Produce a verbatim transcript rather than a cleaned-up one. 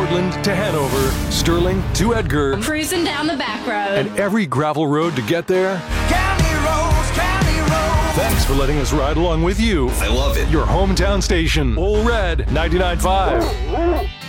Portland to Hanover, Sterling to Edgar, Cruising down the back road. and every gravel road to get there. County roads, county roads. Thanks for letting us ride along with you. I love it. Your hometown station, Ole Red ninety-nine point five.